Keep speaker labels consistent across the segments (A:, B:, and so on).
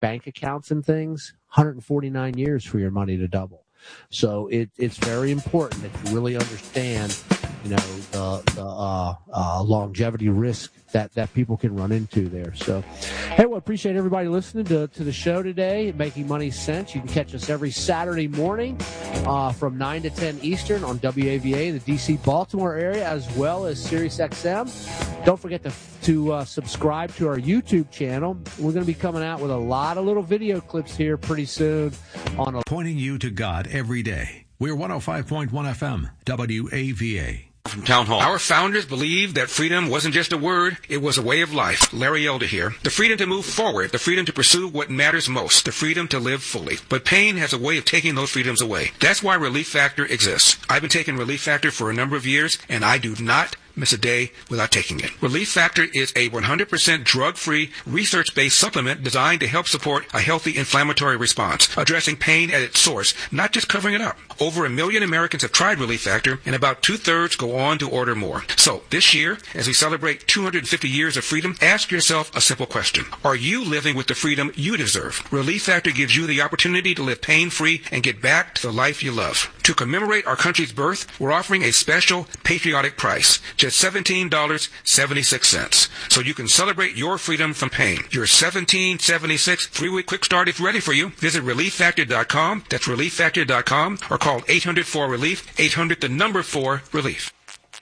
A: bank accounts and things, 149 years for your money to double. So it's very important that you really understand, the longevity risk that people can run into there. So, hey, well, appreciate everybody listening to the show today, Making Money Sense. You can catch us every Saturday morning from 9 to 10 Eastern on WAVA, the DC-Baltimore area, as well as SiriusXM. Don't forget to subscribe to our YouTube channel. We're going to be coming out with a lot of little video clips here pretty soon.
B: Pointing you to God every day. We're 105.1 FM, WAVA.
C: From Town Hall. Our founders believed that freedom wasn't just a word, it was a way of life. Larry Elder here. The freedom to move forward, the freedom to pursue what matters most, the freedom to live fully. But pain has a way of taking those freedoms away. That's why Relief Factor exists. I've been taking Relief Factor for a number of years, and I do not miss a day without taking it. Relief Factor is a 100% drug-free, research-based supplement designed to help support a healthy inflammatory response, addressing pain at its source, not just covering it up. Over 1 million Americans have tried Relief Factor, and about 2/3 go on to order more. So, this year, as we celebrate 250 years of freedom, ask yourself a simple question. Are you living with the freedom you deserve? Relief Factor gives you the opportunity to live pain-free and get back to the life you love. To commemorate our country's birth, we're offering a special patriotic price, just $17.76. So you can celebrate your freedom from pain. Your $17.76 3-week quick start is ready for you. Visit ReliefFactor.com. That's ReliefFactor.com, or call 800-4-RELIEF, 800-4-RELIEF.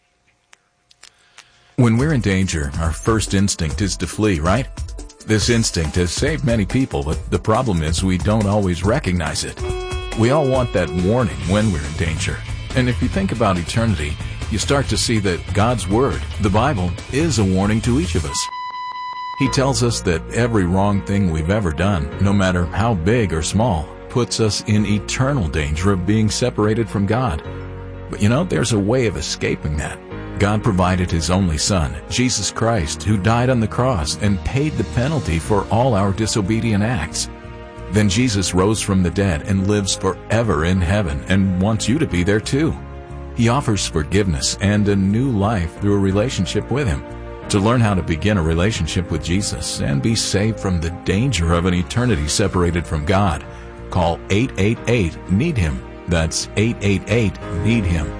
D: When we're in danger, our first instinct is to flee, right? This instinct has saved many people, but the problem is we don't always recognize it. We all want that warning when we're in danger. And if you think about eternity, you start to see that God's Word, the Bible, is a warning to each of us. He tells us that every wrong thing we've ever done, no matter how big or small, puts us in eternal danger of being separated from God. But there's a way of escaping that. God provided His only Son, Jesus Christ, who died on the cross and paid the penalty for all our disobedient acts. Then Jesus rose from the dead and lives forever in heaven and wants you to be there too. He offers forgiveness and a new life through a relationship with Him. To learn how to begin a relationship with Jesus and be saved from the danger of an eternity separated from God, call 888-NEED-HIM. That's 888-NEED-HIM.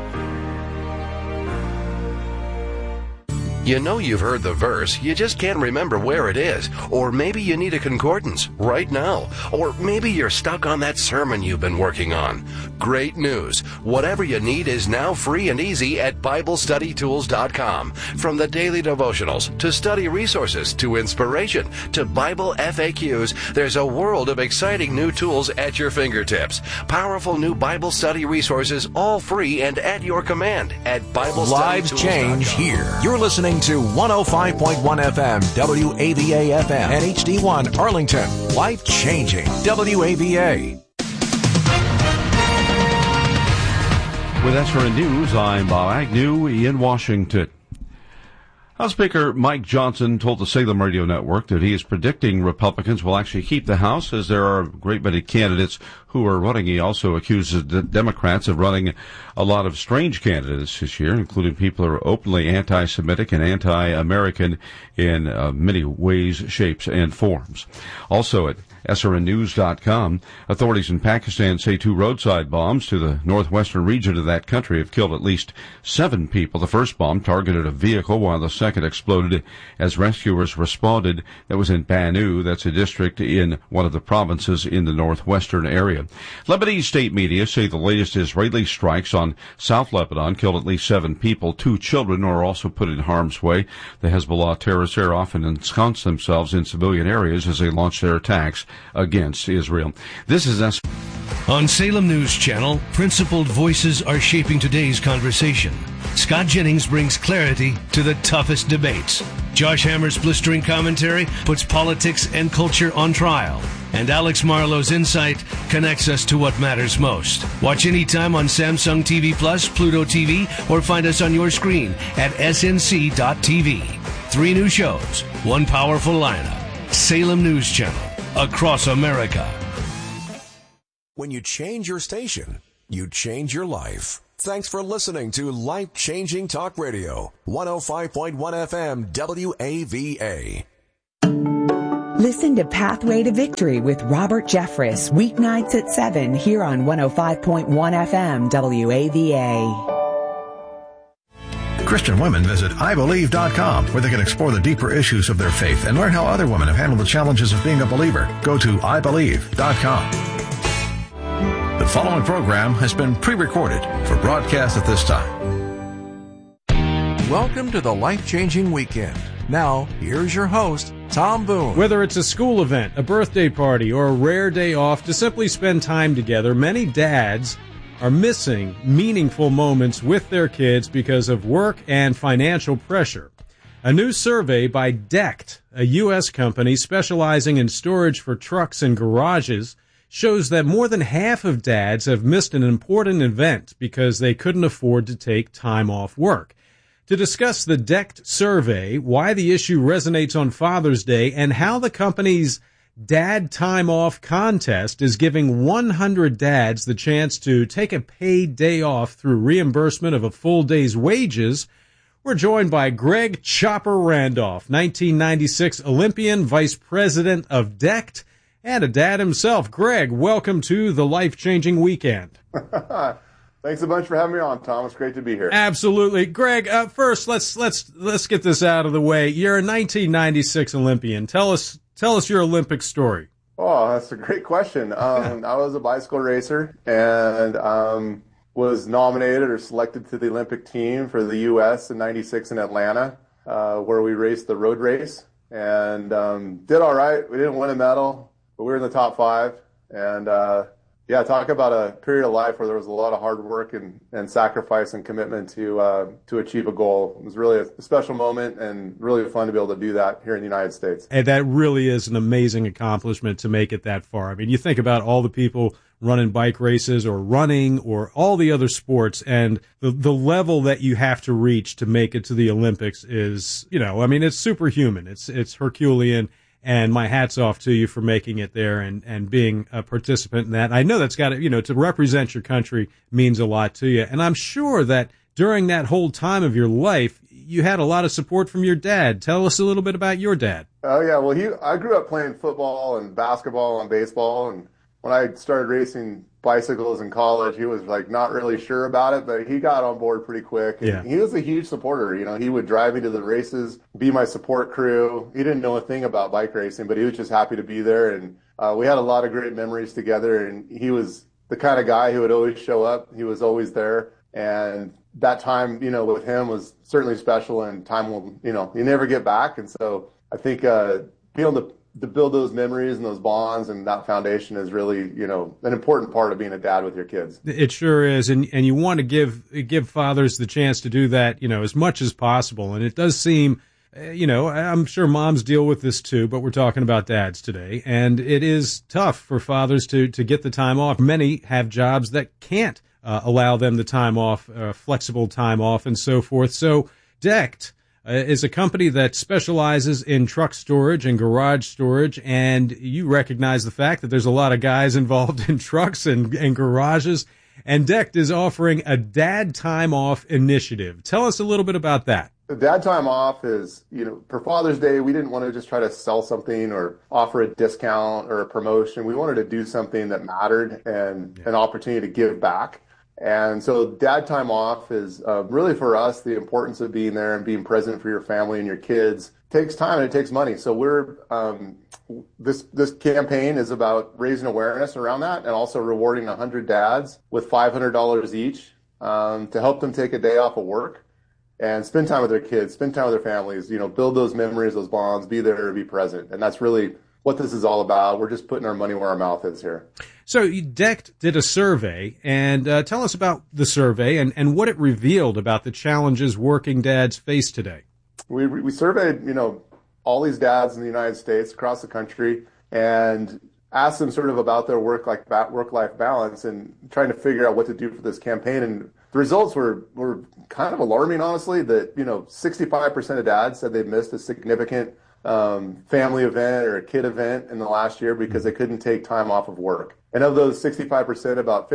E: You know you've heard the verse, you just can't remember where it is. Or maybe you need a concordance right now. Or maybe you're stuck on that sermon you've been working on. Great news. Whatever you need is now free and easy at BibleStudyTools.com. From the daily devotionals, to study resources, to inspiration, to Bible FAQs, there's a world of exciting new tools at your fingertips. Powerful new Bible study resources, all free and at your command at BibleStudyTools.com.
F: Lives change here. You're listening to 105.1 FM, WAVA FM, and HD1 Arlington. Life changing, WAVA.
G: With SRN News, I'm Bob Agnew in Washington. House Speaker Mike Johnson told the Salem Radio Network that he is predicting Republicans will actually keep the House, as there are a great many candidates who are running. He also accuses the Democrats of running a lot of strange candidates this year, including people who are openly anti-Semitic and anti-American in many ways, shapes, and forms. Also at SRNnews.com, authorities in Pakistan say 2 roadside bombs to the northwestern region of that country have killed at least 7 people. The first bomb targeted a vehicle, while the second exploded as rescuers responded. That was in Banu. That's a district in one of the provinces in the northwestern area. Lebanese state media say the latest Israeli strikes on South Lebanon killed at least 7 people. 2 children are also put in harm's way. The Hezbollah terrorists there often ensconce themselves in civilian areas as they launch their attacks against Israel. This is us.
H: On Salem News Channel, principled voices are shaping today's conversation. Scott Jennings brings clarity to the toughest debates. Josh Hammer's blistering commentary puts politics and culture on trial. And Alex Marlowe's insight connects us to what matters most. Watch anytime on Samsung TV Plus, Pluto TV, or find us on your screen at snc.tv. 3 new shows, 1 powerful lineup. Salem News Channel. Across America.
F: When you change your station, you change your life. Thanks for listening to Life Changing Talk Radio, 105.1 FM WAVA.
I: Listen to Pathway to Victory with Robert Jeffress, weeknights at 7 here on 105.1 FM WAVA.
J: Christian women visit IBelieve.com, where they can explore the deeper issues of their faith and learn how other women have handled the challenges of being a believer. Go to IBelieve.com. The following program has been pre-recorded for broadcast at this time.
F: Welcome to the Life-Changing Weekend. Now, here's your host, Tom Boone.
K: Whether it's a school event, a birthday party, or a rare day off to simply spend time together, many dads are missing meaningful moments with their kids because of work and financial pressure. A new survey by Decked, a U.S. company specializing in storage for trucks and garages, shows that more than half of dads have missed an important event because they couldn't afford to take time off work. To discuss the Decked survey, why the issue resonates on Father's Day, and how the company's Dad Time Off contest is giving 100 dads the chance to take a paid day off through reimbursement of a full day's wages, we're joined by Greg Chopper Randolph, 1996 Olympian, Vice President of Decked, and a dad himself. Greg, welcome to the Life-Changing Weekend.
L: Thanks a bunch for having me on, Tom. It's great to be here.
K: Absolutely. Greg, first, let's get this out of the way. You're a 1996 Olympian. Tell us your Olympic story.
L: Oh, that's a great question. I was a bicycle racer and was nominated or selected to the Olympic team for the U.S. in 96 in Atlanta, where we raced the road race and did all right. We didn't win a medal, but we were in the top 5. And yeah, talk about a period of life where there was a lot of hard work and sacrifice and commitment to achieve a goal. It was really a special moment and really fun to be able to do that here in the United States.
K: And that really is an amazing accomplishment to make it that far. I mean, you think about all the people running bike races or running or all the other sports, and the level that you have to reach to make it to the Olympics is, it's superhuman. It's Herculean. And my hat's off to you for making it there and being a participant in that. I know that's got to, to represent your country means a lot to you. And I'm sure that during that whole time of your life, you had a lot of support from your dad. Tell us a little bit about your dad.
L: Oh, yeah. Well, I grew up playing football and basketball and baseball. And when I started racing bicycles in college, he was not really sure about it, but he got on board pretty quick. And he was a huge supporter. He would drive me to the races, be my support crew. He didn't know a thing about bike racing, but he was just happy to be there. And we had a lot of great memories together. And he was the kind of guy who would always show up. He was always there. And that time, with him was certainly special, and time will, you never get back. And so I think being able to build those memories and those bonds and that foundation is really, an important part of being a dad with your kids.
K: It sure is. And you want to give fathers the chance to do that, as much as possible. And it does seem, I'm sure moms deal with this too, but we're talking about dads today. And it is tough for fathers to get the time off. Many have jobs that can't allow them the time off, flexible time off and so forth. So Decked is a company that specializes in truck storage and garage storage, and you recognize the fact that there's a lot of guys involved in trucks and garages, and Decked is offering a Dad Time Off initiative. Tell us a little bit about that.
L: The Dad Time Off is, for Father's Day, we didn't want to just try to sell something or offer a discount or a promotion. We wanted to do something that mattered and an opportunity to give back. And so Dad Time Off is really for us, the importance of being there and being present for your family and your kids takes time and it takes money. So we're this campaign is about raising awareness around that and also rewarding 100 dads with $500 each to help them take a day off of work and spend time with their kids, spend time with their families, build those memories, those bonds, be there, be present. And that's really what this is all about. We're just putting our money where our mouth is here.
K: So Decked did a survey, and tell us about the survey and what it revealed about the challenges working dads face today.
L: We surveyed, all these dads in the United States across the country and asked them sort of about their work-life balance and trying to figure out what to do for this campaign. And the results were kind of alarming, honestly, that, 65% of dads said they've missed a significant family event or a kid event in the last year because they couldn't take time off of work. And of those 65%, about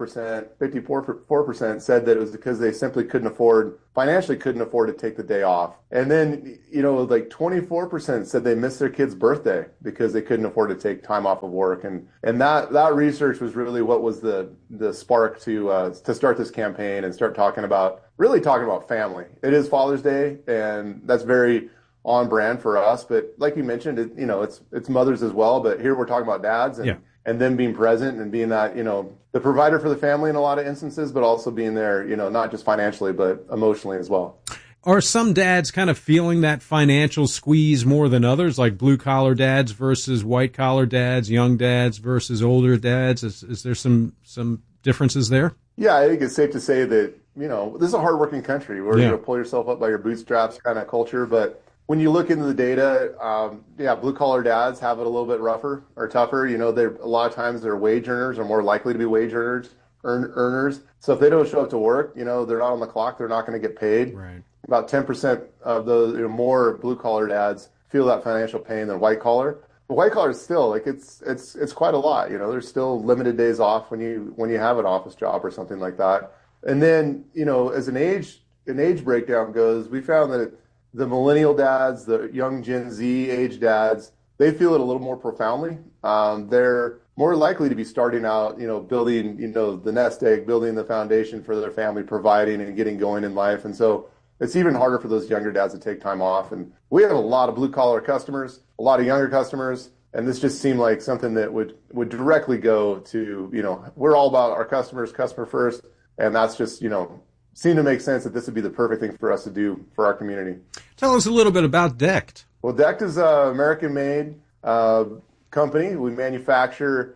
L: 54% said that it was because they simply financially couldn't afford to take the day off. And then, like 24% said they missed their kid's birthday because they couldn't afford to take time off of work. And that research was really what was the spark to start this campaign and start talking about family. It is Father's Day, and that's very on brand for us. But like you mentioned, it's mothers as well. But here we're talking about dads and them being present and being that, the provider for the family in a lot of instances, but also being there, not just financially, but emotionally as well.
K: Are some dads kind of feeling that financial squeeze more than others, like blue-collar dads versus white-collar dads, young dads versus older dads? Is there some differences there?
L: Yeah, I think it's safe to say that, this is a hardworking country where you pull yourself up by your bootstraps kind of culture, but when you look into the data, blue-collar dads have it a little bit rougher or tougher. A lot of times their wage earners are more likely to be wage earners. So if they don't show up to work, they're not on the clock, they're not going to get paid.
K: Right.
L: About 10% of those more blue-collar dads feel that financial pain than white-collar. But white-collar is still, it's quite a lot. There's still limited days off when you have an office job or something like that. And then, as an age breakdown goes, we found that the millennial dads, the young Gen Z age dads, they feel it a little more profoundly. They're more likely to be starting out, building, the nest egg, building the foundation for their family, providing and getting going in life. And so it's even harder for those younger dads to take time off. And we have a lot of blue-collar customers, a lot of younger customers, and this just seemed like something that would directly go to, we're all about our customers, customer first, and that's just, seemed to make sense that this would be the perfect thing for us to do for our community.
K: Tell us a little bit about DECT.
L: Well, DECT is an American-made company. We manufacture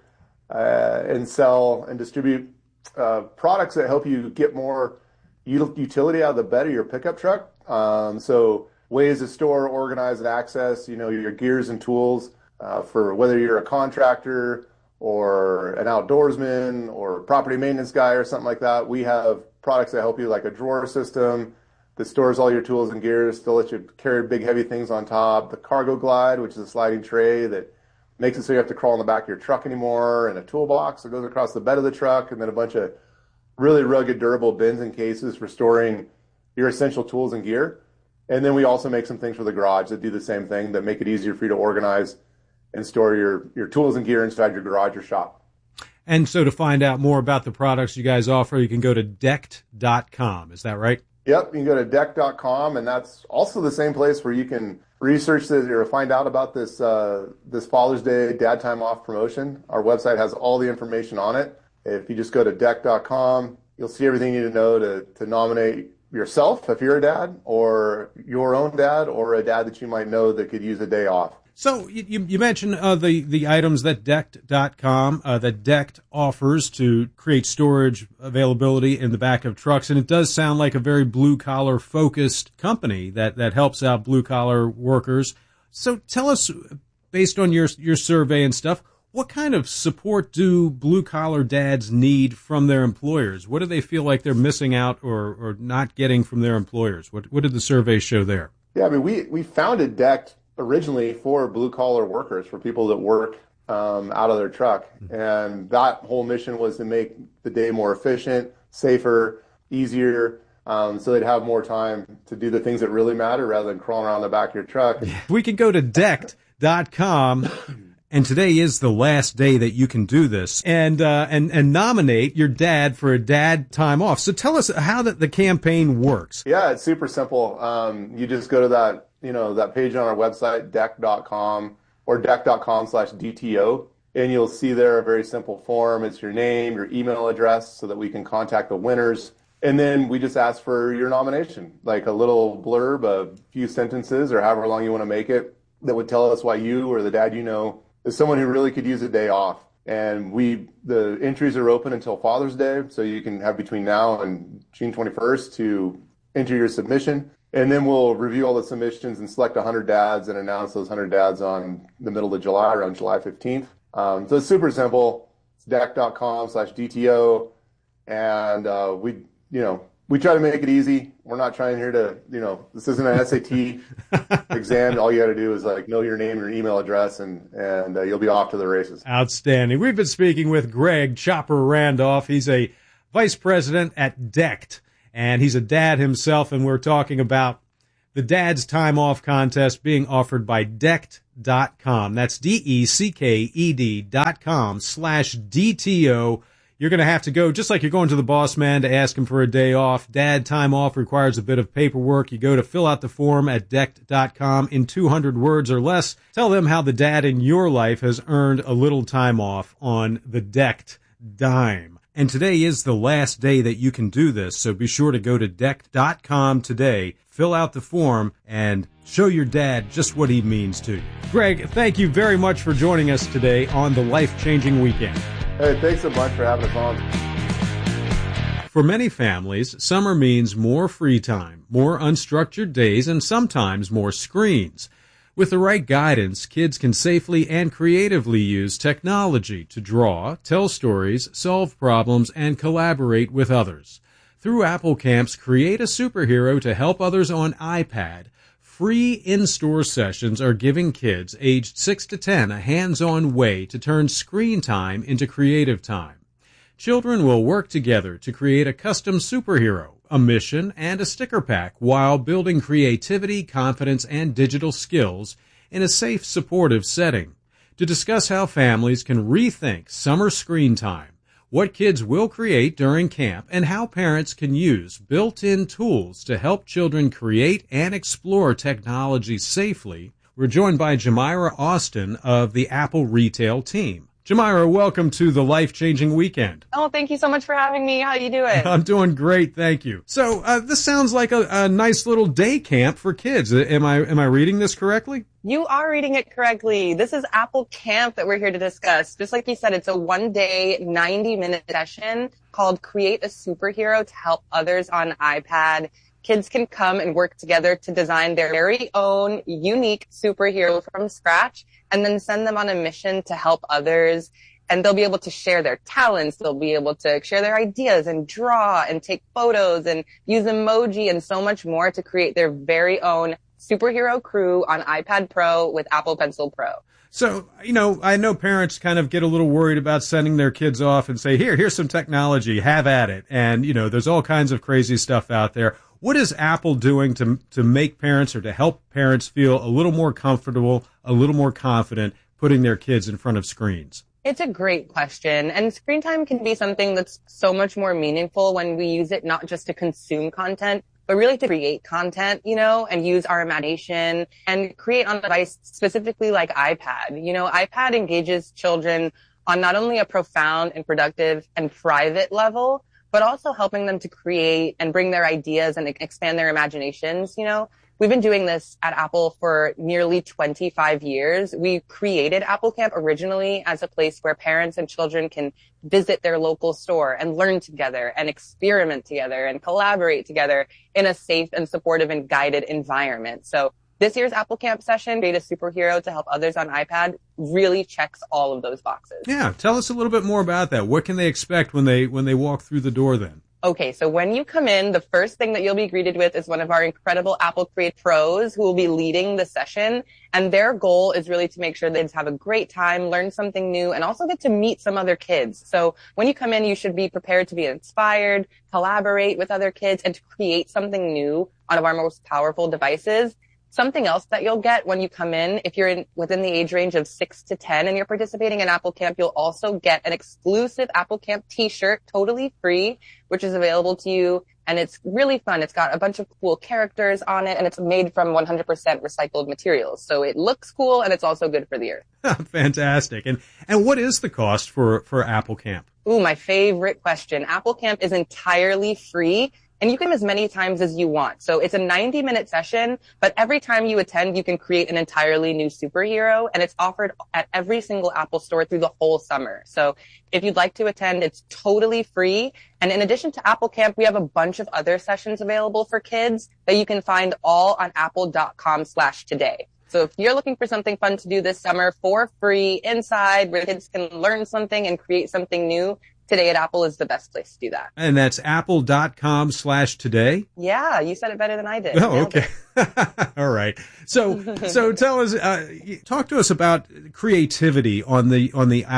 L: and sell and distribute products that help you get more utility out of the bed of your pickup truck. So ways to store, organize, and access, your gears and tools for whether you're a contractor or an outdoorsman or property maintenance guy or something like that. We have products that help you, like a drawer system that stores all your tools and gears to let you carry big heavy things on top, the cargo glide, which is a sliding tray that makes it so you have to crawl in the back of your truck anymore, and a toolbox that goes across the bed of the truck, and then a bunch of really rugged, durable bins and cases for storing your essential tools and gear. And then we also make some things for the garage that do the same thing, that make it easier for you to organize and store your tools and gear inside your garage or shop.
K: And so to find out more about the products you guys offer, you can go to DECT.com. Is that right?
L: Yep, you can go to DECT.com, and that's also the same place where you can research this or find out about this Father's Day Dad Time Off promotion. Our website has all the information on it. If you just go to DECT.com, you'll see everything you need to know to nominate yourself if you're a dad, or your own dad, or a dad that you might know that could use a day off.
K: So you mentioned the items that DECT.com, that DECT offers to create storage availability in the back of trucks, and it does sound like a very blue-collar focused company that helps out blue-collar workers. So tell us, based on your survey and stuff, what kind of support do blue-collar dads need from their employers? What do they feel like they're missing out or not getting from their employers? What did the survey show there?
L: Yeah, I mean, we founded DECT originally for blue-collar workers, for people that work out of their truck. And that whole mission was to make the day more efficient, safer, easier, so they'd have more time to do the things that really matter rather than crawling around the back of your truck.
K: We could go to DECT.com, and today is the last day that you can do this, and nominate your dad for a dad time off. So tell us how the campaign works.
L: Yeah, it's super simple. You just go to that page on our website, DECT.com, or DECT.com/DTO, and you'll see there a very simple form. It's your name, your email address, so that we can contact the winners. And then we just ask for your nomination, like a little blurb, a few sentences, or however long you want to make it, that would tell us why you or the dad you know is someone who really could use a day off. And the entries are open until Father's Day, so you can have between now and June 21st to enter your submission. And then we'll review all the submissions and select 100 dads and announce those 100 dads on the middle of July, around July 15th. So it's super simple. It's DECT.com/DTO. And we try to make it easy. We're not trying here to, this isn't an SAT exam. All you got to do is know your name, your email address, and you'll be off to the races.
K: Outstanding. We've been speaking with Greg Chopper Randolph. He's a vice president at DECT, and he's a dad himself, and we're talking about the Dad's Time Off contest being offered by DECT.com. That's DECKED.com/DTO. You're going to have to go, just like you're going to the boss man to ask him for a day off. Dad Time Off requires a bit of paperwork. You go to fill out the form at DECT.com in 200 words or less. Tell them how the dad in your life has earned a little time off on the DECT dime. And today is the last day that you can do this, so be sure to go to DECT.com today, fill out the form, and show your dad just what he means to you. Greg, thank you very much for joining us today on the Life-Changing Weekend.
L: Hey, thanks so much for having us on.
K: For many families, summer means more free time, more unstructured days, and sometimes more screens. With the right guidance, kids can safely and creatively use technology to draw, tell stories, solve problems, and collaborate with others. Through Apple Camp's Create a Superhero to Help Others on iPad, free in-store sessions are giving kids aged 6 to 10 a hands-on way to turn screen time into creative time. Children will work together to create a custom superhero, a mission, and a sticker pack while building creativity, confidence, and digital skills in a safe, supportive setting. To discuss how families can rethink summer screen time, what kids will create during camp, and how parents can use built-in tools to help children create and explore technology safely, we're joined by Jamira Austin of the Apple Retail team. Jamira, welcome to the Life-Changing Weekend.
M: Oh, thank you so much for having me. How you doing?
K: I'm doing great, thank you. So this sounds like a nice little day camp for kids. Am I reading this correctly?
M: You are reading it correctly. This is Apple Camp that we're here to discuss. Just like you said, it's a one-day, 90-minute session called Create a Superhero to Help Others on iPad. Kids can come and work together to design their very own unique superhero from scratch and then send them on a mission to help others. And they'll be able to share their talents. They'll be able to share their ideas and draw and take photos and use emoji and so much more to create their very own superhero crew on iPad Pro with Apple Pencil Pro.
K: So, I know parents kind of get a little worried about sending their kids off and say, here's some technology, have at it. And, there's all kinds of crazy stuff out there. What is Apple doing to make parents or to help parents feel a little more comfortable, a little more confident putting their kids in front of screens?
M: It's a great question. And screen time can be something that's so much more meaningful when we use it not just to consume content, but really to create content, and use our imagination and create on a device specifically like iPad. iPad engages children on not only a profound and productive and private level, but also helping them to create and bring their ideas and expand their imaginations. We've been doing this at Apple for nearly 25 years. We created Apple Camp originally as a place where parents and children can visit their local store and learn together and experiment together and collaborate together in a safe and supportive and guided environment. So this year's Apple Camp session, Create a Superhero to Help Others on iPad, really checks all of those boxes.
K: Yeah, tell us a little bit more about that. What can they expect when they walk through the door then?
M: Okay, so when you come in, the first thing that you'll be greeted with is one of our incredible Apple Create pros who will be leading the session. And their goal is really to make sure that kids have a great time, learn something new, and also get to meet some other kids. So when you come in, you should be prepared to be inspired, collaborate with other kids, and to create something new on one of our most powerful devices. Something else that you'll get when you come in, if you're within the age range of 6 to 10 and you're participating in Apple Camp, you'll also get an exclusive Apple Camp t-shirt, totally free, which is available to you. And it's really fun. It's got a bunch of cool characters on it, and it's made from 100% recycled materials. So it looks cool, and it's also good for the earth.
K: Fantastic. And what is the cost for Apple Camp?
M: Ooh, my favorite question. Apple Camp is entirely free. And you can as many times as you want. So it's a 90-minute session, but every time you attend, you can create an entirely new superhero, and it's offered at every single Apple store through the whole summer. So if you'd like to attend, it's totally free. And in addition to Apple Camp, we have a bunch of other sessions available for kids that you can find all on apple.com/today. So if you're looking for something fun to do this summer for free inside where kids can learn something and create something new, Today at Apple is the best place to do that.
K: And that's apple.com/today?
M: Yeah, you said it better than I did.
K: Oh, okay. All right. So tell us, talk to us about creativity on the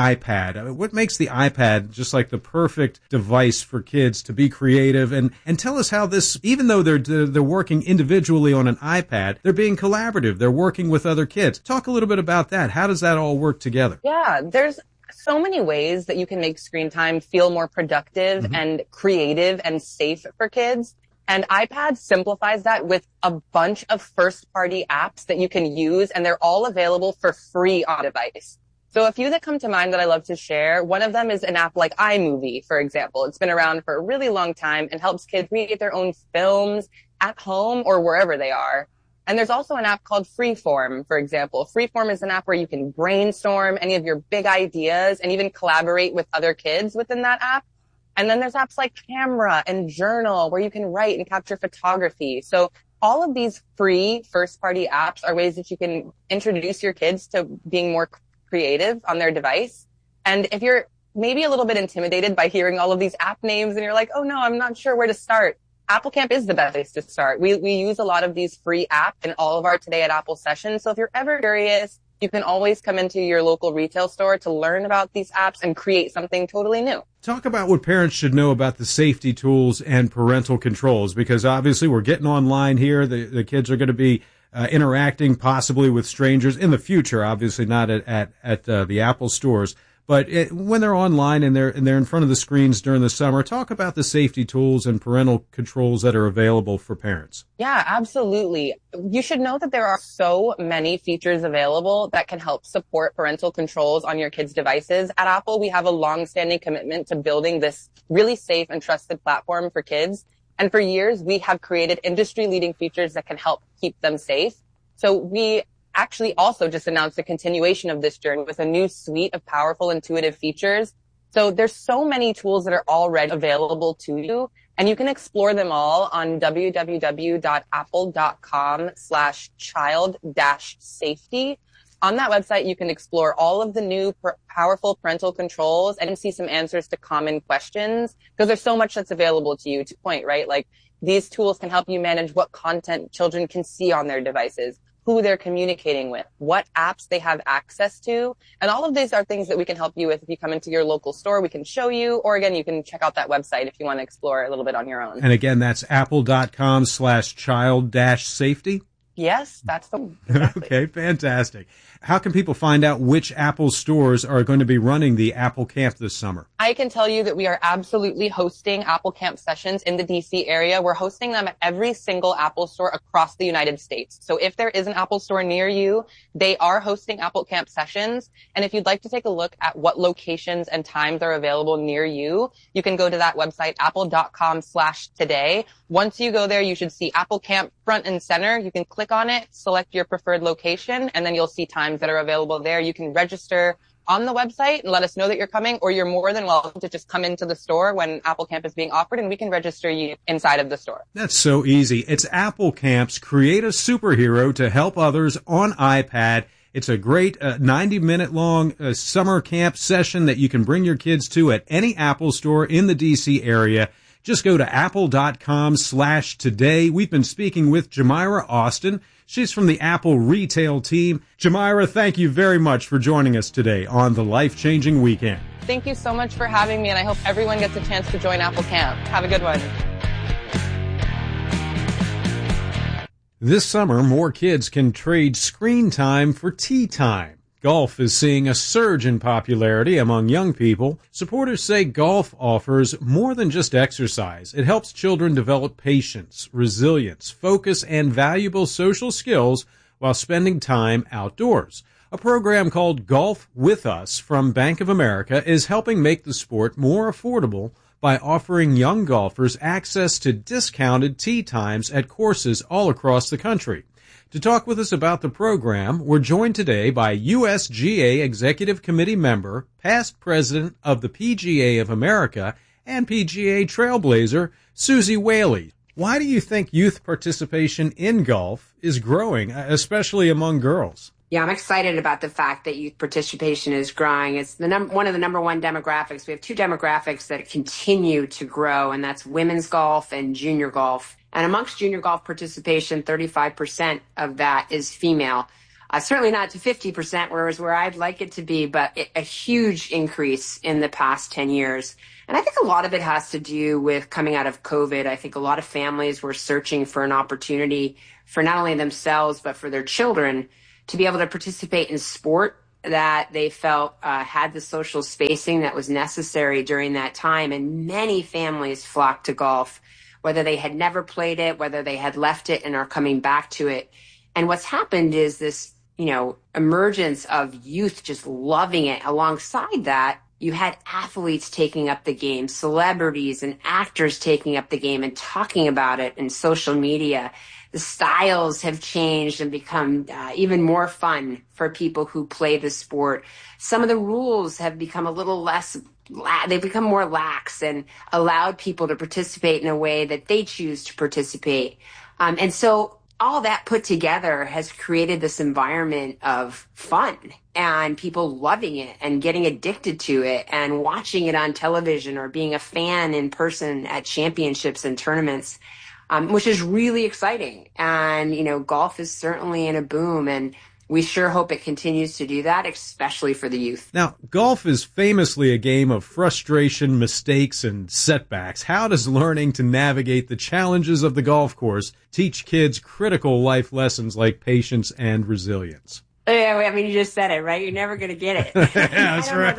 K: iPad. What makes the iPad just like the perfect device for kids to be creative? And tell us how this, even though they're working individually on an iPad, they're being collaborative. They're working with other kids. Talk a little bit about that. How does that all work together?
M: Yeah, there's so many ways that you can make screen time feel more productive and creative and safe for kids. And iPad simplifies that with a bunch of first-party apps that you can use, and they're all available for free on device. So a few that come to mind that I love to share, one of them is an app like iMovie, for example. It's been around for a really long time and helps kids create their own films at home or wherever they are. And there's also an app called Freeform, for example. Freeform is an app where you can brainstorm any of your big ideas and even collaborate with other kids within that app. And then there's apps like Camera and Journal where you can write and capture photography. So all of these free first-party apps are ways that you can introduce your kids to being more creative on their device. And if you're maybe a little bit intimidated by hearing all of these app names and you're like, oh no, I'm not sure where to start, Apple Camp is the best place to start. We use a lot of these free apps in all of our Today at Apple sessions. So if you're ever curious, you can always come into your local retail store to learn about these apps and create something totally new.
K: Talk about what parents should know about the safety tools and parental controls, because obviously we're getting online here. The kids are going to be interacting possibly with strangers in the future, obviously not at the Apple stores. But when they're online and they're in front of the screens during the summer, talk about the safety tools and parental controls that are available for parents.
M: Yeah, absolutely. You should know that there are so many features available that can help support parental controls on your kids' devices. At Apple, we have a long-standing commitment to building this really safe and trusted platform for kids. And for years, we have created industry-leading features that can help keep them safe. So we actually also just announced a continuation of this journey with a new suite of powerful, intuitive features. So there's so many tools that are already available to you, and you can explore them all on www.apple.com/child-safety. On that website, you can explore all of the new powerful parental controls and see some answers to common questions, because there's so much that's available to you to point, right? Like, these tools can help you manage what content children can see on their devices, who they're communicating with, what apps they have access to. And all of these are things that we can help you with. If you come into your local store, we can show you, or again, you can check out that website if you want to explore a little bit on your own.
K: And again, that's apple.com/child-safety.
M: Yes, that's the one. Exactly.
K: Okay, fantastic. How can people find out which Apple stores are going to be running the Apple Camp this summer?
M: I can tell you that we are absolutely hosting Apple Camp sessions in the DC area. We're hosting them at every single Apple store across the United States. So if there is an Apple store near you, they are hosting Apple Camp sessions. And if you'd like to take a look at what locations and times are available near you, you can go to that website, apple.com/today. Once you go there, you should see Apple Camp front and center. You can click on it, select your preferred location, and then you'll see times that are available there. You can register on the website and let us know that you're coming, or you're more than welcome to just come into the store when Apple Camp is being offered, and we can register you inside of the store.
K: That's so easy. It's Apple Camp's Create a Superhero to Help Others on iPad. It's a great 90-minute long summer camp session that you can bring your kids to at any Apple store in the DC area. Just go to apple.com/today. We've been speaking with Jamira Austin. She's from the Apple retail team. Jamira, thank you very much for joining us today on the Life-Changing Weekend.
M: Thank you so much for having me, and I hope everyone gets a chance to join Apple Camp. Have a good one.
K: This summer, more kids can trade screen time for tea time. Golf is seeing a surge in popularity among young people. Supporters say golf offers more than just exercise. It helps children develop patience, resilience, focus, and valuable social skills while spending time outdoors. A program called Golf With Us from Bank of America is helping make the sport more affordable by offering young golfers access to discounted tee times at courses all across the country. To talk with us about the program, we're joined today by USGA Executive Committee member, past president of the PGA of America, and PGA trailblazer, Susie Whaley. Why do you think youth participation in golf is growing, especially among girls?
N: Yeah, I'm excited about the fact that youth participation is growing. It's one of the number one demographics. We have two demographics that continue to grow, and that's women's golf and junior golf. And amongst junior golf participation, 35% of that is female. Certainly not to 50%, whereas where I'd like it to be, but a huge increase in the past 10 years. And I think a lot of it has to do with coming out of COVID. I think a lot of families were searching for an opportunity for not only themselves, but for their children to be able to participate in sport that they felt had the social spacing that was necessary during that time. And many families flocked to golf, whether they had never played it, whether they had left it and are coming back to it. And what's happened is this, emergence of youth just loving it. Alongside that, you had athletes taking up the game, celebrities and actors taking up the game and talking about it in social media. The styles have changed and become even more fun for people who play the sport. Some of the rules have become a little less, they've become more lax and allowed people to participate in a way that they choose to participate. And so all that put together has created this environment of fun and people loving it and getting addicted to it and watching it on television or being a fan in person at championships and tournaments. Which is really exciting. And, golf is certainly in a boom, and we sure hope it continues to do that, especially for the youth.
K: Now, golf is famously a game of frustration, mistakes, and setbacks. How does learning to navigate the challenges of the golf course teach kids critical life lessons like patience and resilience?
N: Yeah, I mean, you just said it, right? You're never going to get it.
K: That's right.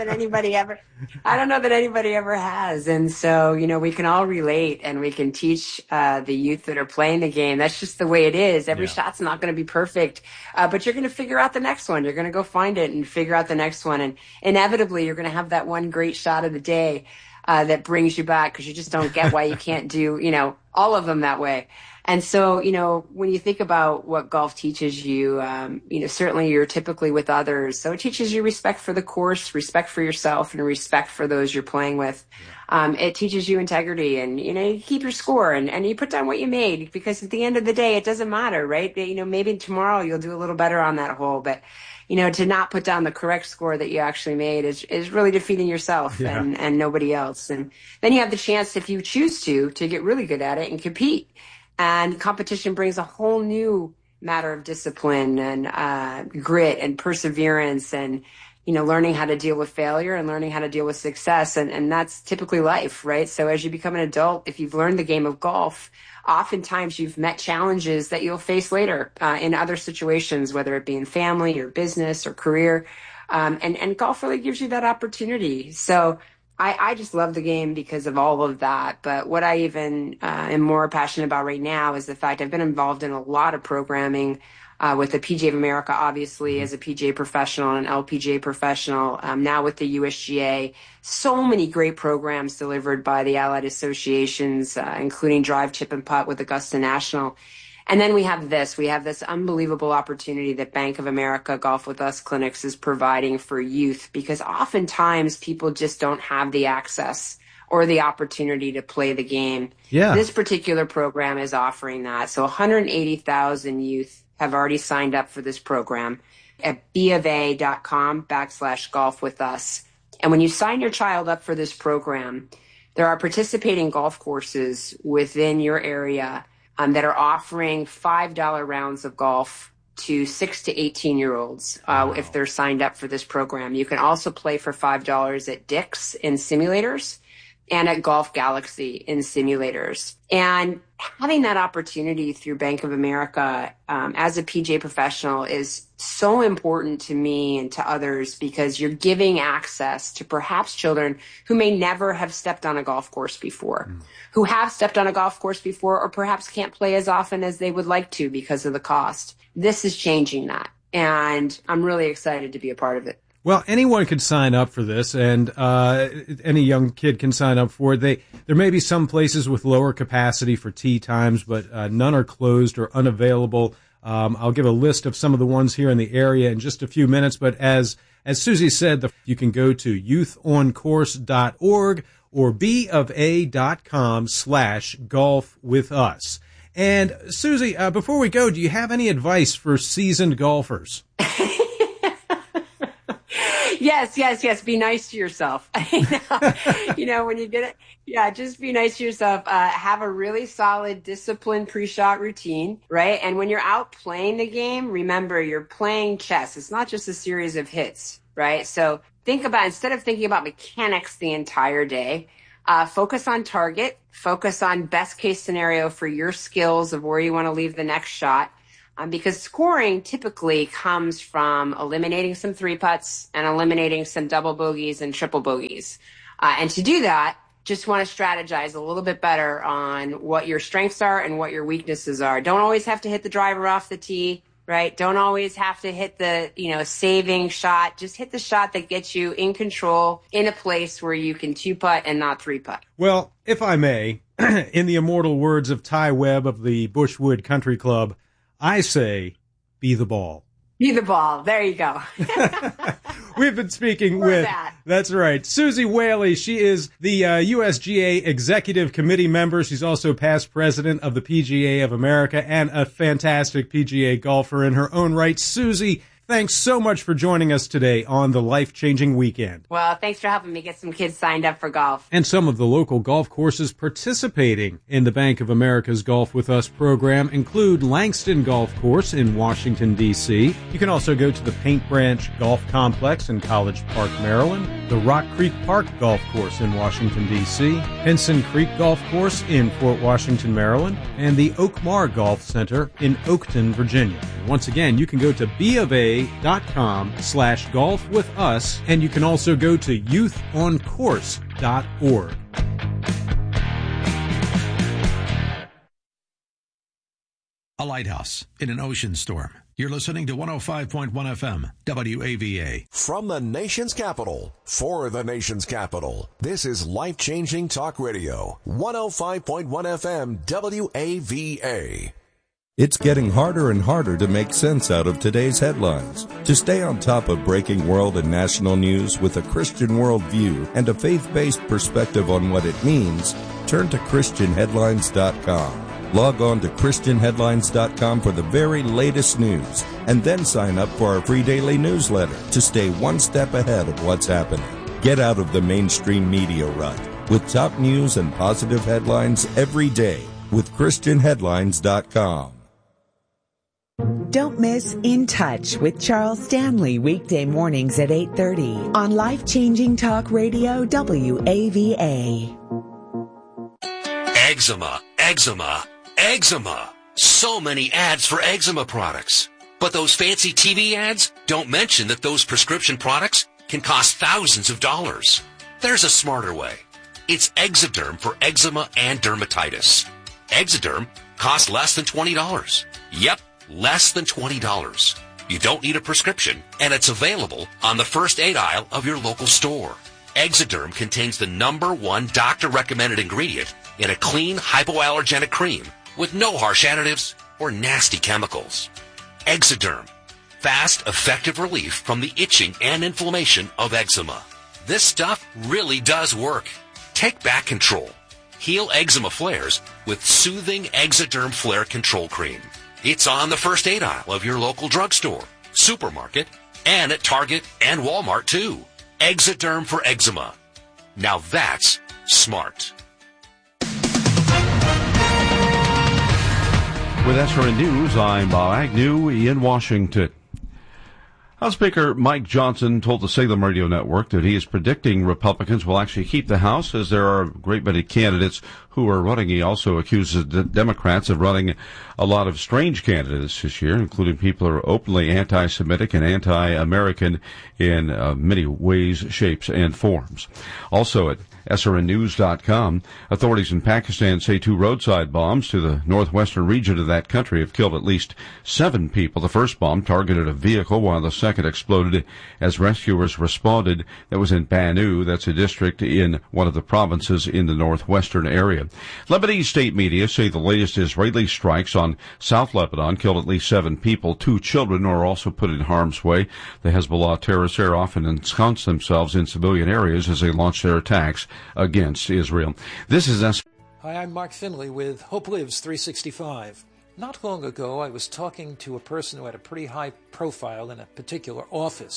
N: I don't know that anybody ever has. And so, we can all relate and we can teach the youth that are playing the game. That's just the way it is. Every shot's not going to be perfect, but you're going to figure out the next one. You're going to go find it and figure out the next one. And inevitably, you're going to have that one great shot of the day that brings you back because you just don't get why you can't do, all of them that way. And so, when you think about what golf teaches you, certainly you're typically with others. So it teaches you respect for the course, respect for yourself, and respect for those you're playing with. It teaches you integrity and, you keep your score and you put down what you made because at the end of the day, it doesn't matter, right? Maybe tomorrow you'll do a little better on that hole, but to not put down the correct score that you actually made is really defeating yourself and nobody else. And then you have the chance, if you choose to get really good at it and compete. And competition brings a whole new matter of discipline and grit and perseverance and, learning how to deal with failure and learning how to deal with success. And that's typically life, right? So as you become an adult, if you've learned the game of golf, oftentimes you've met challenges that you'll face later in other situations, whether it be in family or business or career. And golf really gives you that opportunity. So I just love the game because of all of that. But what I even am more passionate about right now is the fact I've been involved in a lot of programming with the PGA of America, obviously, as a PGA professional and an LPGA professional, now with the USGA. So many great programs delivered by the allied associations, including Drive, Chip, and Putt with Augusta National. And then we have this unbelievable opportunity that Bank of America Golf With Us clinics is providing for youth, because oftentimes people just don't have the access or the opportunity to play the game.
K: Yeah.
N: This particular program is offering that. So 180,000 youth have already signed up for this program at bofa.com/golfwithus. And when you sign your child up for this program, there are participating golf courses within your area that are offering $5 rounds of golf to 6 to 18-year-olds if they're signed up for this program. You can also play for $5 at Dick's in simulators and at Golf Galaxy in simulators. And having that opportunity through Bank of America as a PGA professional is so important to me and to others, because you're giving access to perhaps children who may never have stepped on a golf course before, who have stepped on a golf course before, or perhaps can't play as often as they would like to because of the cost. This is changing that, and I'm really excited to be a part of it.
K: Well, anyone could sign up for this, and any young kid can sign up for it. There may be some places with lower capacity for tee times, but none are closed or unavailable. I'll give a list of some of the ones here in the area in just a few minutes, but as Susie said, you can go to youthoncourse.org or bofa.com/golfwithus. And Susie, before we go, do you have any advice for seasoned golfers?
N: Yes. Be nice to yourself. When you get it, just be nice to yourself. Have a really solid, disciplined pre-shot routine, right? And when you're out playing the game, remember you're playing chess. It's not just a series of hits, right? So instead of thinking about mechanics the entire day, focus on target, focus on best case scenario for your skills of where you want to leave the next shot. Because scoring typically comes from eliminating some 3-putts and eliminating some double bogeys and triple bogeys. And to do that, just want to strategize a little bit better on what your strengths are and what your weaknesses are. Don't always have to hit the driver off the tee, right? Don't always have to hit the, saving shot. Just hit the shot that gets you in control in a place where you can 2-putt and not 3-putt.
K: Well, if I may, in the immortal words of Ty Webb of the Bushwood Country Club, I say, be the ball.
N: Be the ball. There you go.
K: We've been speaking with, that's right, Susie Whaley. She is the USGA Executive Committee member. She's also past president of the PGA of America and a fantastic PGA golfer in her own right. Susie, thanks so much for joining us today on the Life-Changing Weekend.
N: Well, thanks for helping me get some kids signed up for golf.
K: And some of the local golf courses participating in the Bank of America's Golf With Us program include Langston Golf Course in Washington, D.C. You can also go to the Paint Branch Golf Complex in College Park, Maryland, the Rock Creek Park Golf Course in Washington, D.C., Henson Creek Golf Course in Fort Washington, Maryland, and the Oakmar Golf Center in Oakton, Virginia. And once again, you can go to BofA.com/golf with us, and you can also go to youthoncourse.org.
B: A lighthouse in an ocean storm. You're listening to 105.1 FM, WAVA.
F: From the nation's capital, for the nation's capital, this is Life-Changing Talk Radio, 105.1 FM, WAVA.
O: It's getting harder and harder to make sense out of today's headlines. To stay on top of breaking world and national news with a Christian worldview and a faith-based perspective on what it means, turn to ChristianHeadlines.com. Log on to ChristianHeadlines.com for the very latest news, and then sign up for our free daily newsletter to stay one step ahead of what's happening. Get out of the mainstream media rut with top news and positive headlines every day with ChristianHeadlines.com.
I: Don't miss In Touch with Charles Stanley weekday mornings at 8:30 on Life-Changing Talk Radio WAVA.
P: Eczema. So many ads for eczema products. But those fancy TV ads don't mention that those prescription products can cost thousands of dollars. There's a smarter way. It's Exoderm for eczema and dermatitis. Exoderm costs less than $20. Yep, less than $20. You don't need a prescription, and it's available on the first aid aisle of your local store. Exoderm contains the #1 doctor-recommended ingredient in a clean, hypoallergenic cream with no harsh additives or nasty chemicals. Exoderm. Fast, effective relief from the itching and inflammation of eczema. This stuff really does work. Take back control. Heal eczema flares with soothing Exoderm Flare Control Cream. It's on the first aid aisle of your local drugstore, supermarket, and at Target and Walmart too. Exoderm for eczema. Now that's smart.
G: With SRN News, I'm Bob Agnew in Washington. House Speaker Mike Johnson told the Salem Radio Network that he is predicting Republicans will actually keep the House, as there are a great many candidates who are running. He also accuses the Democrats of running a lot of strange candidates this year, including people who are openly anti-Semitic and anti-American in many ways, shapes, and forms. Also at SRNnews.com, authorities in Pakistan say 2 roadside bombs to the northwestern region of that country have killed at least 7 people. The first bomb targeted a vehicle, while the second exploded as rescuers responded. That was in Banu. That's a district in one of the provinces in the northwestern area. Lebanese state media say the latest Israeli strikes on South Lebanon killed at least 7 people. 2 children are also put in harm's way. The Hezbollah terrorists there often ensconce themselves in civilian areas as they launch their attacks against Israel. This is
Q: Hi, I'm Mark Finley with Hope Lives 365. Not long ago, I was talking to a person who had a pretty high profile in a particular office.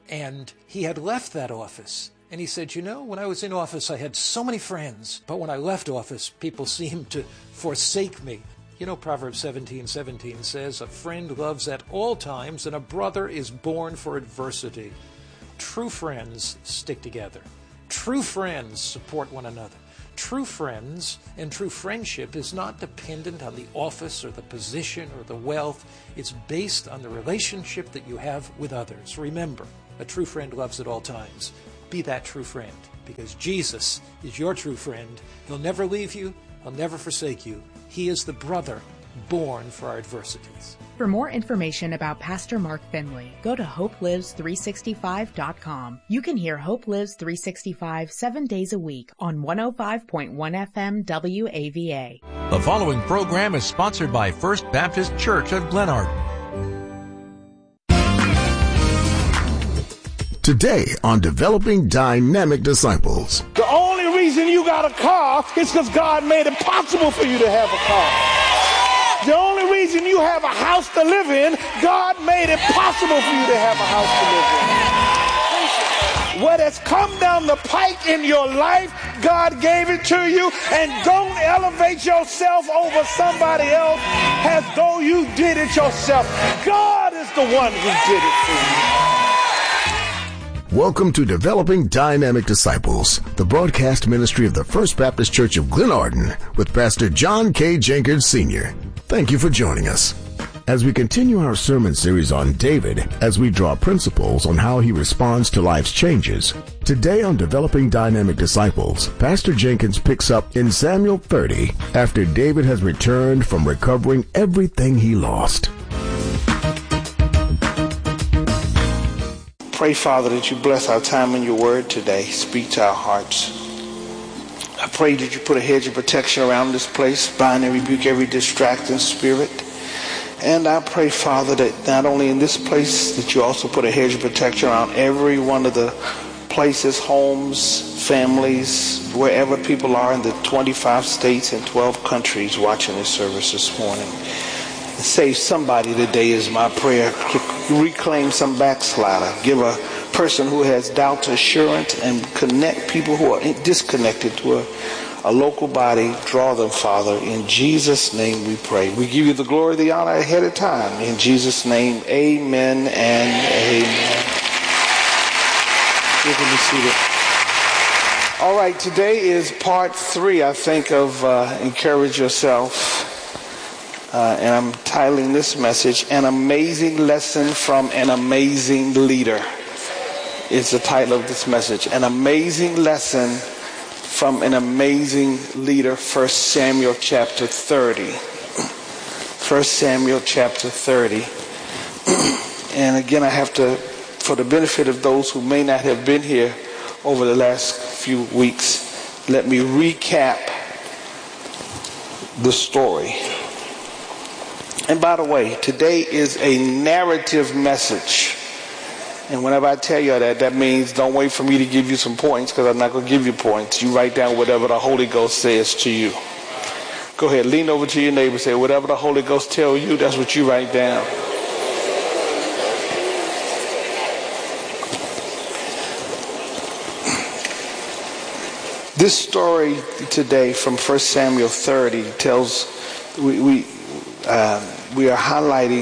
Q: And he had left that office. And he said, you know, when I was in office, I had so many friends. But when I left office, people seemed to forsake me. You know, Proverbs 17:17 says, a friend loves at all times, and a brother is born for adversity. True friends stick together. True friends support one another. True friends and true friendship is not dependent on the office or the position or the wealth. It's based on the relationship that you have with others. Remember, a true friend loves at all times. Be that true friend, because Jesus is your true friend. He'll never leave you. He'll never forsake you. He is the brother born for our adversities.
R: For more information about Pastor Mark Finley, go to HopeLives365.com. You can hear Hope Lives 365 7 days a week on 105.1 FM WAVA.
F: The following program is sponsored by First Baptist Church of Glenarden.
S: Today on Developing Dynamic Disciples.
T: The only reason you got a car is because God made it possible for you to have a car. The only reason you have a house to live in, God made it possible for you to have a house to live in. What has come down the pike in your life, God gave it to you, and don't elevate yourself over somebody else as though you did it yourself. God is the one who did it for you.
S: Welcome to Developing Dynamic Disciples, the broadcast ministry of the First Baptist Church of Glenarden with Pastor John K. Jenkins Sr. Thank you for joining us. As we continue our sermon series on David, as we draw principles on how he responds to life's changes, today on Developing Dynamic Disciples, Pastor Jenkins picks up in Samuel 30 after David has returned from recovering everything he lost.
T: Pray, Father, that you bless our time in your word today. Speak to our hearts. I pray that you put a hedge of protection around this place, bind and rebuke every distracting spirit. And I pray, Father, that not only in this place, that you also put a hedge of protection around every one of the places, homes, families, wherever people are in the 25 states and 12 countries watching this service this morning. Save somebody today is my prayer. Reclaim some backslider. Give a person who has doubt assurance, and connect people who are disconnected to a local body. Draw them, Father. In Jesus' name we pray. We give you the glory, the honor ahead of time. In Jesus' name, amen and amen. You can be seated. All right, today is part 3, I think, of Encourage Yourself. And I'm titling this message, An Amazing Lesson from an Amazing Leader. Is the title of this message. An amazing lesson from an amazing leader. 1 Samuel chapter 30. 1 Samuel chapter 30. And again, I have to, for the benefit of those who may not have been here over the last few weeks, let me recap the story. And by the way, today is a narrative message. And whenever I tell you that means don't wait for me to give you some points, because I'm not going to give you points. You write down whatever the Holy Ghost says to you. Go ahead, lean over to your neighbor and say, whatever the Holy Ghost tells you, that's what you write down. This story today from 1 Samuel 30 tells, we are highlighting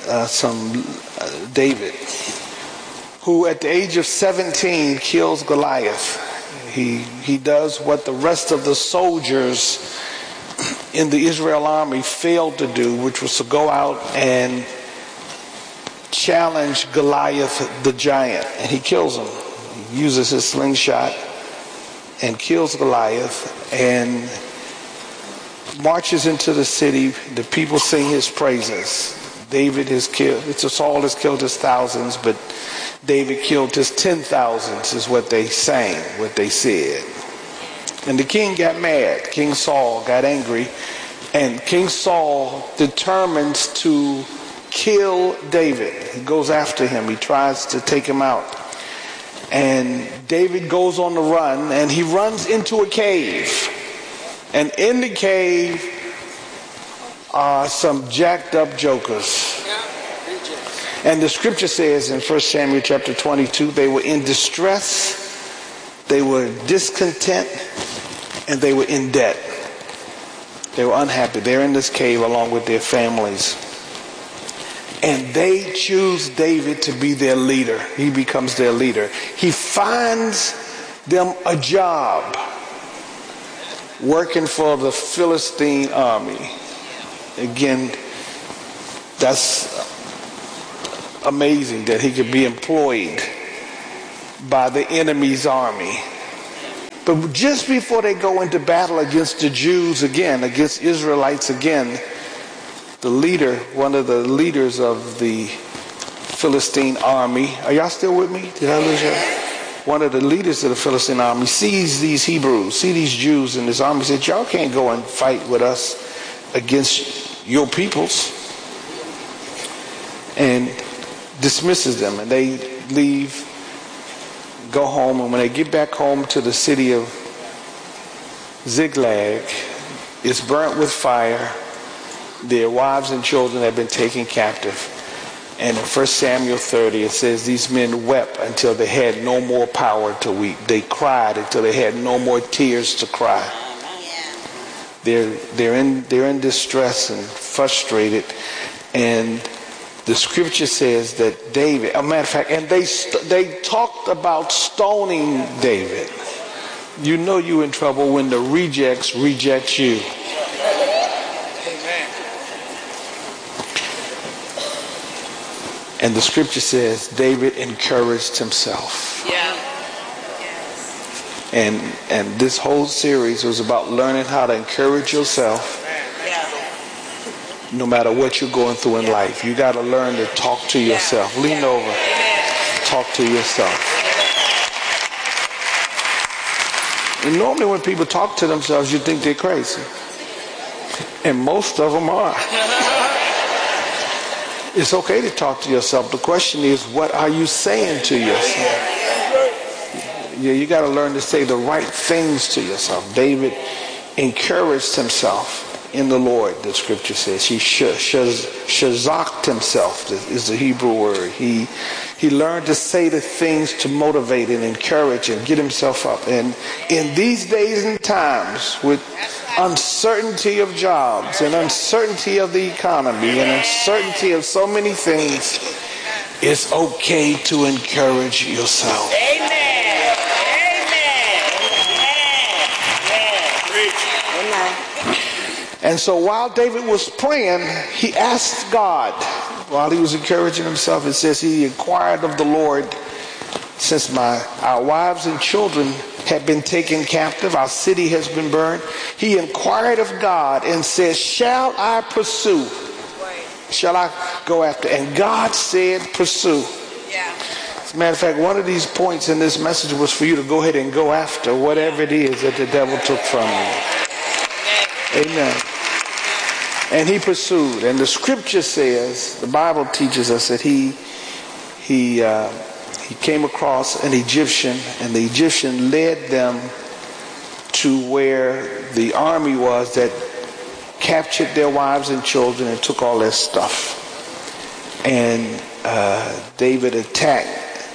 T: David, who at the age of 17 kills Goliath. He does what the rest of the soldiers in the Israel army failed to do, which was to go out and challenge Goliath the giant. And he kills him. He uses his slingshot and kills Goliath and marches into the city. The people sing his praises. David has killed, Saul has killed his thousands, but David killed his 10,000s is what they sang, what they said. And the king got mad. King Saul got angry, and King Saul determines to kill David. He goes after him. He tries to take him out. And David goes on the run, and he runs into a cave. And in the cave are some jacked up jokers. And the scripture says in 1 Samuel chapter 22, they were in distress, they were discontent, and they were in debt. They were unhappy. They're in this cave along with their families. And they choose David to be their leader. He becomes their leader. He finds them a job working for the Philistine army. Again, that's amazing that he could be employed by the enemy's army. But just before they go into battle against the Jews again, against Israelites again, the leader, one of the leaders of the Philistine army, are y'all still with me? Did I lose you? One of the leaders of the Philistine army sees these Hebrews, see these Jews in this army, said, y'all can't go and fight with us against your peoples. And dismisses them, and they leave, go home, and when they get back home to the city of Ziklag, it's burnt with fire. Their wives and children have been taken captive. And in 1 Samuel 30, it says these men wept until they had no more power to weep. They cried until they had no more tears to cry. They're in distress and frustrated, and the scripture says that David, a matter of fact, and they talked about stoning David. You know you're in trouble when the rejects reject you. And the scripture says David encouraged himself.
U: Yeah.
T: And this whole series was about learning how to encourage yourself. No matter what you're going through in life, you got to learn to talk to yourself. Lean over, talk to yourself. And normally when people talk to themselves, you think they're crazy. And most of them are. It's okay to talk to yourself. The question is, what are you saying to yourself? Yeah, you got to learn to say the right things to yourself. David encouraged himself in the Lord, the scripture says. He shazaked himself, is the Hebrew word. He learned to say the things to motivate and encourage and get himself up. And in these days and times, with uncertainty of jobs and uncertainty of the economy and uncertainty of so many things, it's okay to encourage yourself.
U: Amen.
T: And so while David was praying, he asked God, while he was encouraging himself, it says he inquired of the Lord, since our wives and children have been taken captive, our city has been burned. He inquired of God and said, shall I pursue? Shall I go after? And God said, pursue.
U: Yeah.
T: As a matter of fact, one of these points in this message was for you to go ahead and go after whatever it is that the devil took from you. Amen. And he pursued. And the scripture says, the Bible teaches us that he came across an Egyptian, and the Egyptian led them to where the army was that captured their wives and children and took all their stuff. And David attacked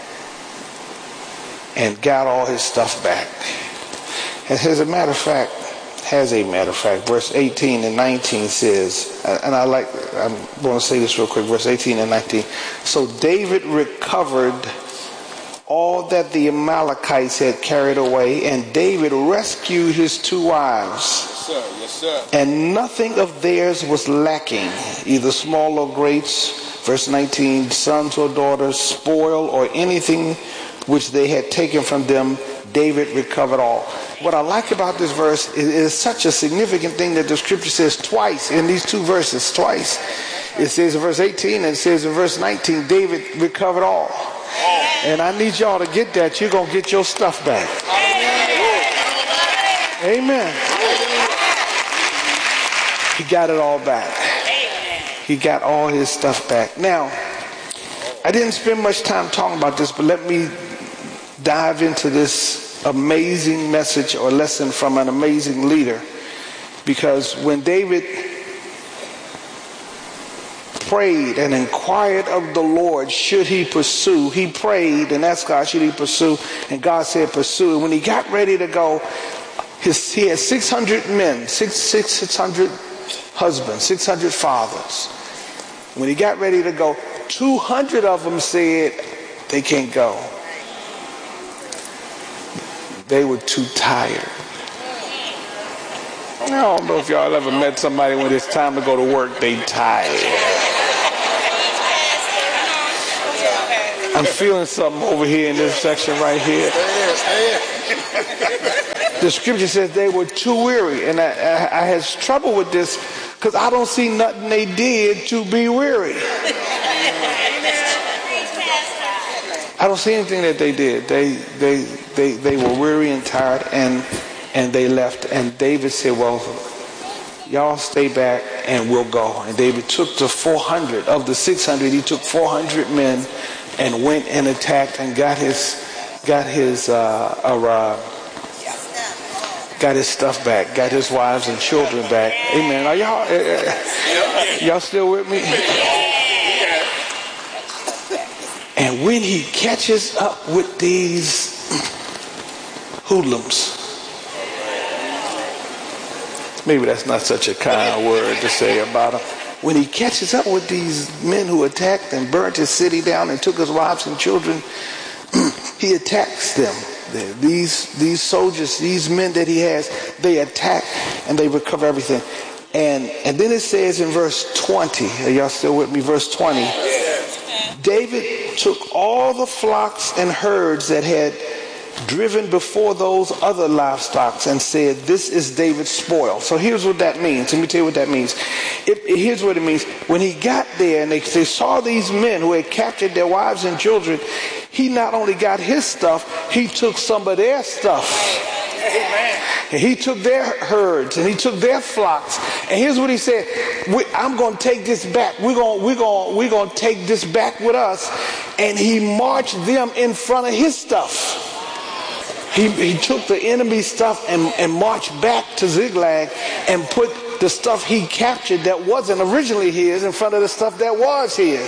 T: and got all his stuff back. And as a matter of fact, verse 18 and 19 says, and I'm going to say this real quick, verse 18 and 19. So David recovered all that the Amalekites had carried away, and David rescued his 2 wives.
U: Yes, sir.
T: And nothing of theirs was lacking, either small or great. Verse 19, sons or daughters, spoil, or anything which they had taken from them, David recovered all. What I like about this verse is such a significant thing that the scripture says twice in these 2 verses, twice. It says in verse 18 and it says in verse 19, David recovered all. And I need y'all to get that. You're going to get your stuff back. Amen. He got it all back. He got all his stuff back. Now, I didn't spend much time talking about this, but let me dive into this amazing message or lesson from an amazing leader. Because when David prayed and inquired of the Lord, should he pursue? He prayed and asked God, should he pursue? And God said, pursue. And when he got ready to go, he had 600 men, 600 husbands, 600 fathers. When he got ready to go, 200 of them said they can't go. They were too tired. I don't know if y'all ever met somebody when it's time to go to work, they tired. I'm feeling something over here in this section right here. The scripture says they were too weary, and I had trouble with this because I don't see nothing they did to be weary. I don't see anything that they did. They were weary and tired, and they left. And David said, well, y'all stay back and we'll go. And David took the 400 of the 600. He took 400 men and went and attacked and got his stuff back, got his wives and children back. Amen. Are y'all still with me? And when he catches up with these hoodlums, maybe that's not such a kind word to say about him. When he catches up with these men who attacked and burnt his city down and took his wives and children, he attacks them. These soldiers, these men that he has, they attack and they recover everything. And then it says in verse 20, are y'all still with me? Verse 20. David took all the flocks and herds that had driven before those other livestock and said, this is David's spoil. So here's what that means. Let me tell you what that means. Here's what it means. When he got there and they saw these men who had captured their wives and children, he not only got his stuff, he took some of their stuff. Amen. And he took their herds and he took their flocks. And here's what he said: I'm going to take this back. We're going to take this back with us. And he marched them in front of his stuff. He took the enemy's stuff and marched back to Ziklag and put the stuff he captured that wasn't originally his in front of the stuff that was his.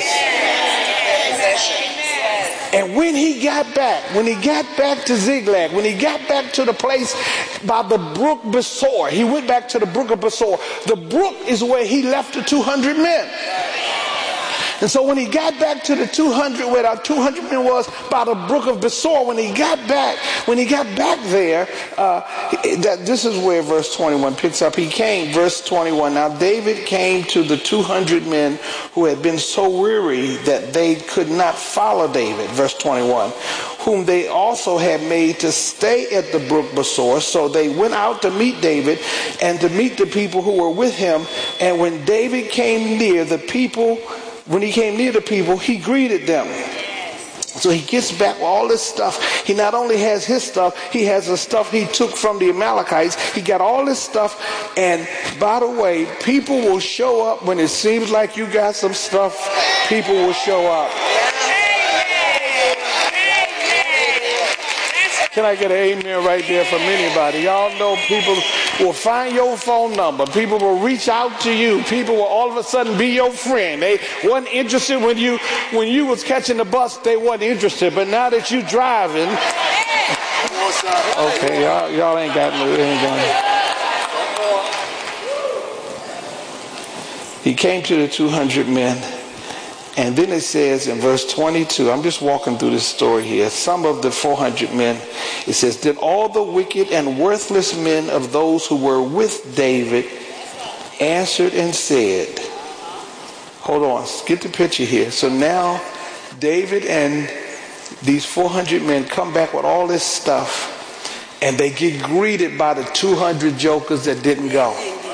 T: And when he got back to Ziklag, when he got back to the place by the brook Besor, he went back to the brook of Besor. The brook is where he left the 200 men. And so when he got back to the 200, where our 200 men was by the brook of Besor, when he got back there, this is where verse 21 picks up. He came, verse 21. Now David came to the 200 men who had been so weary that they could not follow David, verse 21, whom they also had made to stay at the brook Besor. So they went out to meet David and to meet the people who were with him. And when David came near the people, he greeted them. So he gets back with all this stuff. He not only has his stuff, he has the stuff he took from the Amalekites. He got all this stuff. And by the way, people will show up when it seems like you got some stuff. People will show up. Can I get an amen right there from anybody? Y'all know people will find your phone number. People will reach out to you. People will all of a sudden be your friend. They weren't interested when you was catching the bus. They weren't interested. But now that you driving, okay, y'all ain't got anything. He came to the 200 men. And then it says in verse 22, I'm just walking through this story here. Some of the 400 men, it says, then all the wicked and worthless men of those who were with David answered and said, hold on, get the picture here. So now David and these 400 men come back with all this stuff and they get greeted by the 200 jokers that didn't go.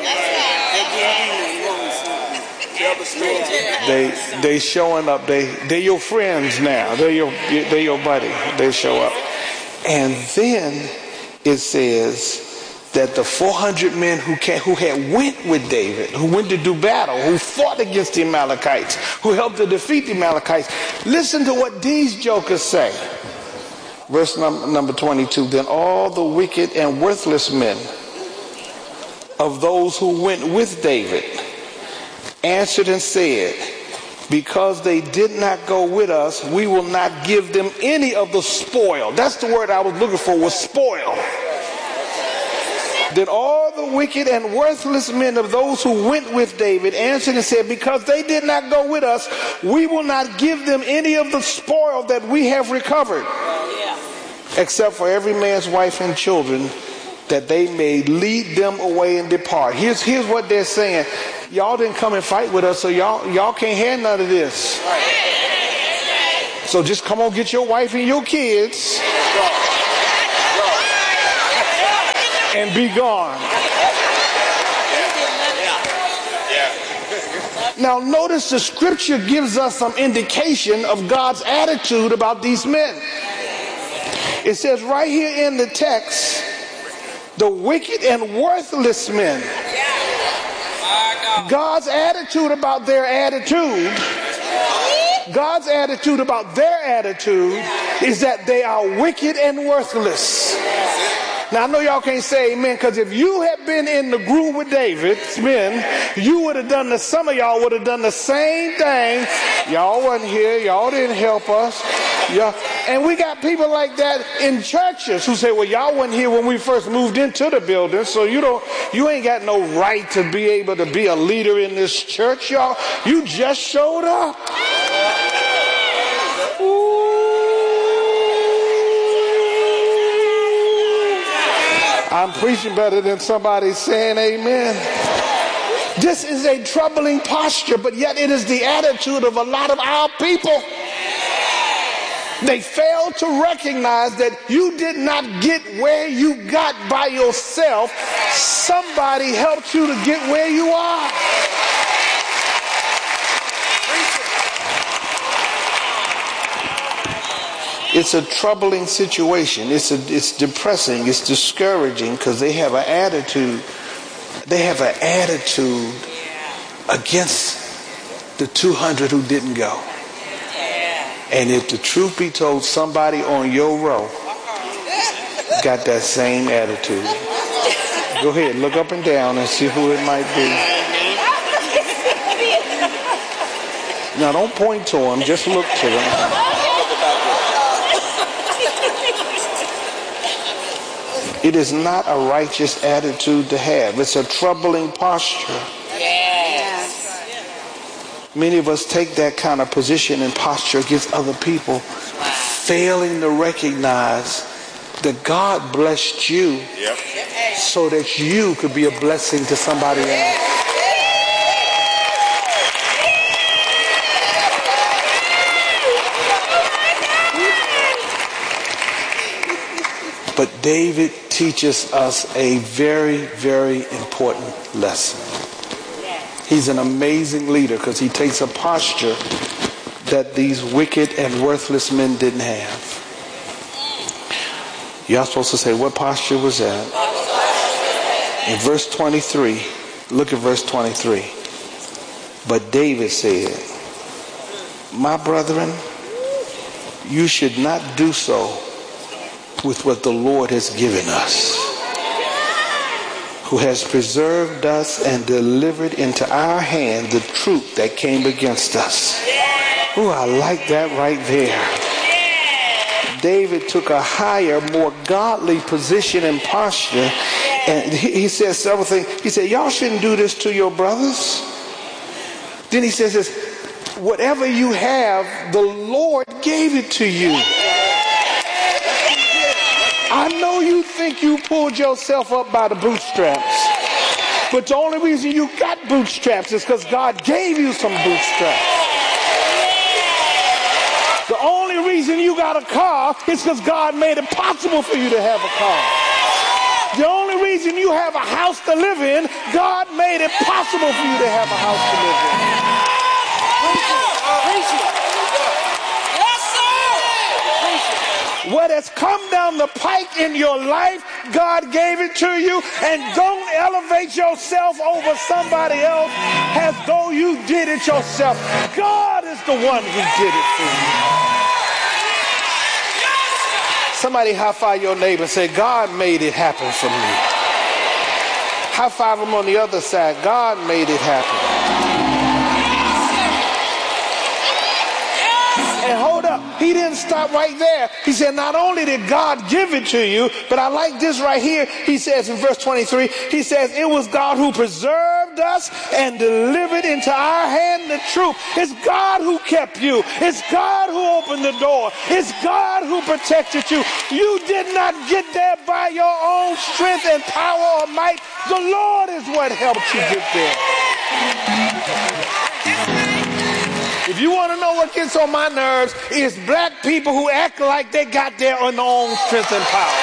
T: They showing up. They're your friends now. They're your buddy. They show up. And then it says that the 400 men who had went with David, who went to do battle, who fought against the Amalekites, who helped to defeat the Amalekites, listen to what these jokers say. Verse number 22, then all the wicked and worthless men of those who went with David answered and said, because they did not go with us, we will not give them any of the spoil. That's the word I was looking for, was spoil. Then all the wicked and worthless men of those who went with David answered and said, because they did not go with us, we will not give them any of the spoil that we have recovered, except for every man's wife and children, that they may lead them away and depart. Here's what they're saying. Y'all didn't come and fight with us, so y'all can't have none of this. So just come on, get your wife and your kids and be gone. Now notice the scripture gives us some indication of God's attitude about these men. It says right here in the text, the wicked and worthless men. God's attitude about their attitude, God's attitude about their attitude is that they are wicked and worthless. Now I know y'all can't say amen, because if you had been in the group with David's men, you would have done some of y'all would have done the same thing. Y'all wasn't here, y'all didn't help us. And we got people like that in churches who say, well, y'all wasn't here when we first moved into the building, so you ain't got no right to be able to be a leader in this church, y'all. You just showed up. I'm preaching better than somebody saying amen. This is a troubling posture, but yet it is the attitude of a lot of our people. They fail to recognize that you did not get where you got by yourself. Somebody helped you to get where you are. It's a troubling situation. It's depressing. It's discouraging, because they have an attitude. They have an attitude against the 200 who didn't go. And if the truth be told, somebody on your row got that same attitude. Go ahead, look up and down and see who it might be. Now don't point to them, just look to them. It is not a righteous attitude to have. It's a troubling posture. Many of us take that kind of position and posture against other people, failing to recognize that God blessed you so that you could be a blessing to somebody else. But David teaches us a very, very important lesson. He's an amazing leader because he takes a posture that these wicked and worthless men didn't have. You're supposed to say, what posture was that? In verse 23, look at verse 23. But David said, my brethren, you should not do so with what the Lord has given us, who has preserved us and delivered into our hand the truth that came against us. Ooh, I like that right there. David took a higher, more godly position and posture, and he says several things. He said, y'all shouldn't do this to your brothers. Then he says this, whatever you have, the Lord gave it to you. I know you think you pulled yourself up by the bootstraps, but the only reason you got bootstraps is because God gave you some bootstraps. The only reason you got a car is because God made it possible for you to have a car. The only reason you have a house to live in, God made it possible for you to have a house to live in. What has come down the pike in your life, God gave it to you, and don't elevate yourself over somebody else as though you did it yourself. God is the one who did it for you. Somebody high five your neighbor and say, God made it happen for me. High five them on the other side. God made it happen. And hold up, he didn't stop right there. He said, not only did God give it to you, but I like this right here. He says in verse 23, he says, it was God who preserved us and delivered into our hand the truth. It's God who kept you. It's God who opened the door. It's God who protected you. You did not get there by your own strength and power or might. The Lord is what helped you get there. If you want to know what gets on my nerves, it's black people who act like they got there on their own strength and power.